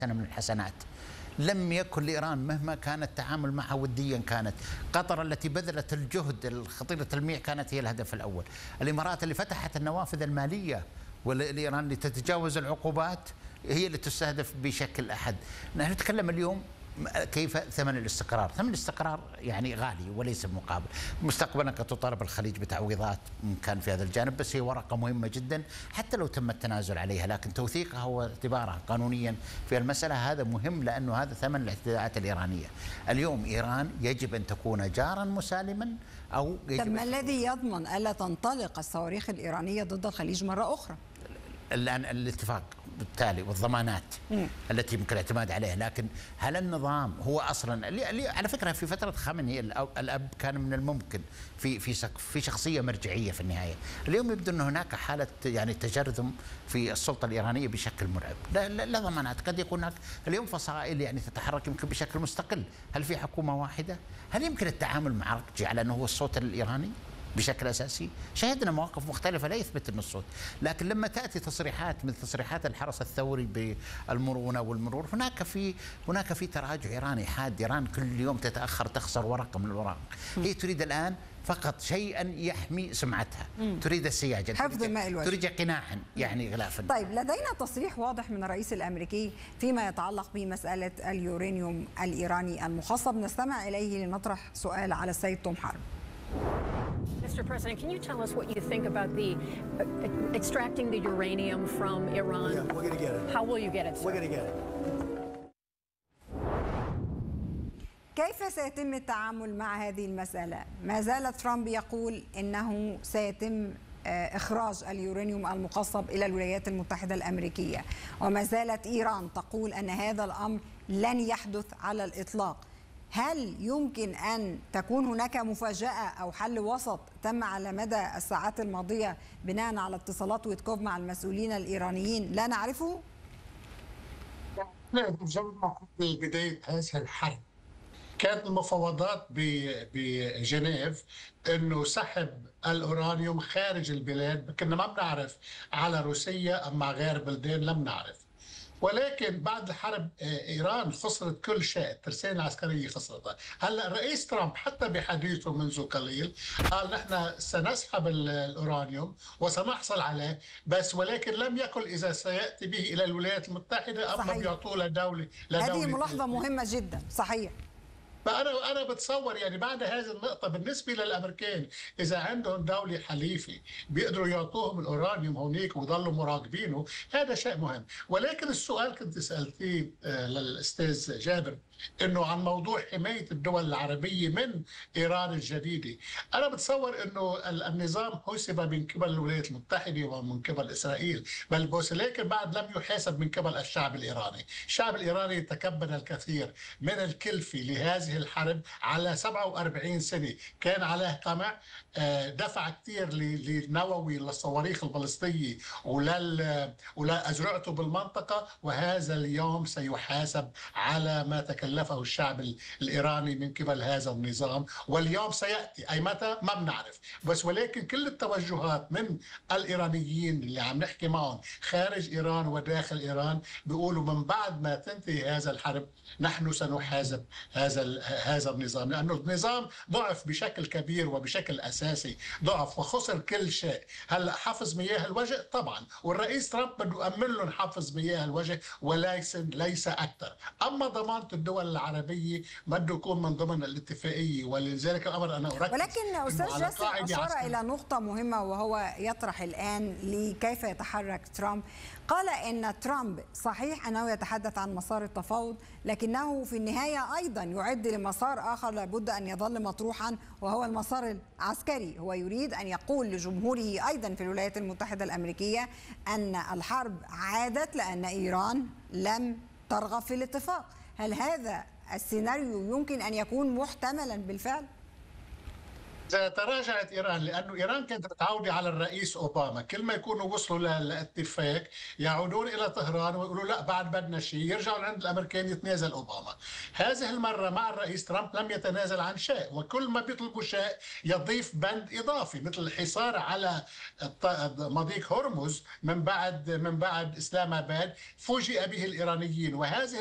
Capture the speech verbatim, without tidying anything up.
سنة من الحسنات. لم يكن لإيران مهما كان التعامل معها وديا كانت. قطر التي بذلت الجهد خطيرة المياه كانت هي الهدف الأول. الإمارات اللي فتحت النوافذ المالية والإيران لتتجاوز العقوبات هي اللي تستهدف بشكل أحد. نحن نتكلم اليوم كيف ثمن الاستقرار. ثمن الاستقرار يعني غالي وليس مقابل. مستقبلا قد تطالب الخليج بتعويضات إن كان في هذا الجانب، بس هي ورقة مهمة جدا حتى لو تم التنازل عليها، لكن توثيقها واعتبارها قانونيا في المسألة هذا مهم، لأنه هذا ثمن الاعتداءات الإيرانية. اليوم إيران يجب أن تكون جارا مسالما، أو يجب طب ما الذي يضمن ألا تنطلق الصواريخ الإيرانية ضد الخليج مرة أخرى؟ الآن الاتفاق بالتالي والضمانات مم. التي يمكن الاعتماد عليها، لكن هل النظام هو اصلا اللي على فكره في فتره خامنئي الاب كان من الممكن في في في شخصيه مرجعيه في النهايه. اليوم يبدو ان هناك حاله يعني تجرذم في السلطه الايرانيه بشكل مرعب. لا, لا, لا ضمانات. قد يكون هناك اليوم فصائل يعني تتحرك يمكن بشكل مستقل. هل في حكومه واحده؟ هل يمكن التعامل مع رقجي على انه هو الصوت الايراني بشكل اساسي؟ شاهدنا مواقف مختلفه لا يثبت انه الصوت، لكن لما تاتي تصريحات مثل تصريحات الحرس الثوري بالمرونه والمرور، هناك في هناك في تراجع ايراني حاد. ايران كل يوم تتاخر، تخسر ورقه من الوراق. هي تريد الان فقط شيئا يحمي سمعتها، مم. تريد السياجه، حفظ الماء الوجه، تريد قناعا يعني غلافا. طيب لدينا تصريح واضح من الرئيس الامريكي فيما يتعلق بمساله اليورانيوم الايراني المخصب، نستمع اليه لنطرح سؤال على السيد توم حرب. Mister President, can you tell us what you think about the uh, extracting the uranium from Iran? Yeah, we're going to get it. How will you get it, sir? We're going to get it. كيف سيتم التعامل مع هذه المسألة؟ ما زال ترامب يقول إنه سيتم إخراج اليورانيوم المقصب إلى الولايات المتحدة الأمريكية، وما زالت إيران تقول أن هذا الأمر لن يحدث على الإطلاق. هل يمكن أن تكون هناك مفاجأة أو حل وسط تم على مدى الساعات الماضية بناء على اتصالات ويتكوف مع المسؤولين الإيرانيين لا نعرفه؟ لا، بداية هذه الحرب كانت المفاوضات بجنيف انه سحب الأورانيوم خارج البلاد. كنا ما بنعرف على روسيا أم مع غير بلدان لم نعرف، ولكن بعد الحرب ايران خسرت كل شيء، الترسانه العسكريه خسرتها. هلا الرئيس ترامب حتى بحديثه منذ قليل قال نحن سنسحب الاورانيوم وسنحصل عليه، بس ولكن لم يقل اذا سياتي به الى الولايات المتحده ام بيعطوه لدوله لدوله. هذه ملاحظه مهمه جدا. صحيح. فأنا أنا بتصور يعني بعد هذه النقطة بالنسبة للأمريكان إذا عندهم دولة حليفة بيقدروا يعطوهم الأورانيوم هونيك ويضلوا مراقبينه، هذا شيء مهم. ولكن السؤال كنت سألتيه للأستاذ جابر إنه عن موضوع حماية الدول العربية من إيران الجديدة. أنا بتصور إنه النظام حسب من قبل الولايات المتحدة ومن قبل إسرائيل، بل بس لكن بعد لم يحاسب من قبل الشعب الإيراني. الشعب الإيراني تكبد الكثير من الكلفة لهذه الحرب على سبعة وأربعين سنة، كان عليه طمع، دفع كثير للنووي للصواريخ البالستية ولل ولأزرعته بالمنطقة، وهذا اليوم سيحاسب على ما تكلفه الشعب الإيراني من قبل هذا النظام. واليوم سيأتي أي متى ما بنعرف، بس ولكن كل التوجهات من الإيرانيين اللي عم نحكي معهم خارج إيران وداخل إيران بيقولوا من بعد ما تنتهي هذا الحرب نحن سنحاسب هذا هذا النظام، لأنه النظام ضعف بشكل كبير وبشكل أساسي، ضعف وخسر كل شيء. هلا حفظ مياه الوجه طبعا، والرئيس ترامب بده يأمن لهم حفظ مياه الوجه وليس ليس أكثر. أما ضمانة الدول العربية بده يكون من ضمن الاتفاقية، ولذلك الأمر أنا أركز. ولكن أستاذ جاسم أشار إلى نقطة مهمة، وهو يطرح الآن لكيف يتحرك ترامب. قال إن ترامب صحيح أنه يتحدث عن مسار التفاوض، لكنه في النهاية أيضا يعد لمسار آخر لابد أن يظل مطروحا، وهو المسار العسكري. هو يريد أن يقول لجمهوره أيضا في الولايات المتحدة الأمريكية أن الحرب عادت لأن إيران لم ترغب في الاتفاق. هل هذا السيناريو يمكن أن يكون محتملا بالفعل؟ إذا تراجعت إيران، لأنه إيران كانت متعودة على الرئيس أوباما، كل ما يكونوا وصلوا ل- لاتفاق يعودون إلى طهران ويقولوا لا بعد بدنا شيء، يرجعوا عند الأمريكان يتنازل أوباما. هذه المرة مع الرئيس ترامب لم يتنازل عن شيء، وكل ما بيطلبوا شيء يضيف بند إضافي مثل الحصار على الط- مضيق هرمز من بعد من بعد إسلام آباد فوجئ به الإيرانيين، وهذه